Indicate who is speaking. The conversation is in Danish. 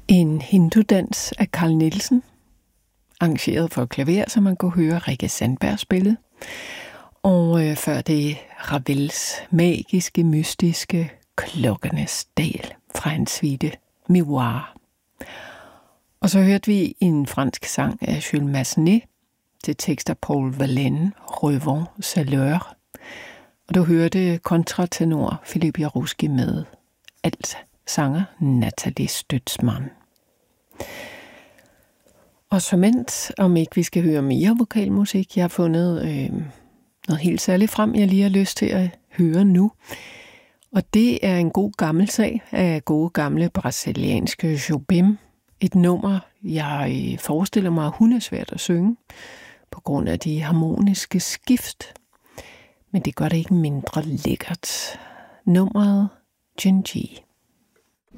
Speaker 1: En hindudans af Carl Nielsen, arrangeret for klaver, så man kunne høre Rikke Sandberg spille. Og før det Ravels magiske, mystiske Klokkernes Dal fra en suite Miroir. Og så hørte vi en fransk sang af Jules Massenet til tekst af Paul Verlaine, Revent Saleur. Og du hørte kontratenor Philippe Jarouski med alt sanger Nathalie Stutzmann. Og så mens, om ikke vi skal høre mere vokalmusik, jeg har fundet noget helt særligt frem, jeg lige har lyst til at høre nu. Og det er en god gammel sag af gode gamle brasilianske Jobim. Et nummer, jeg forestiller mig, hun er svært at synge, på grund af de harmoniske skift. Men det gør det ikke mindre lækkert. Nummeret Genji.